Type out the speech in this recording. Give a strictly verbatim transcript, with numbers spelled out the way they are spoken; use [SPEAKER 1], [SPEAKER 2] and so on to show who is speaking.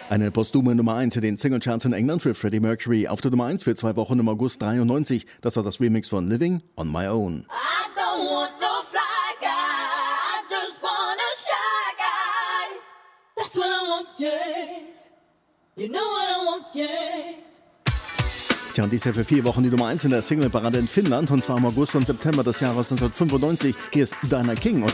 [SPEAKER 1] Eine posthume Nummer eins in den Singlecharts in England für Freddie Mercury. Auf der Nummer eins für zwei Wochen im August dreiundneunzig. Das war das Remix von Living on My Own.
[SPEAKER 2] I don't want no fly guy, I just want a shy guy. That's what I want, yeah. You know what I want, yeah.
[SPEAKER 1] Tja, und dies ja für vier Wochen die Nummer eins in der Singleparade in Finnland. Und zwar im August und September des Jahres neunzehnhundertfünfundneunzig. Hier ist Dinah King und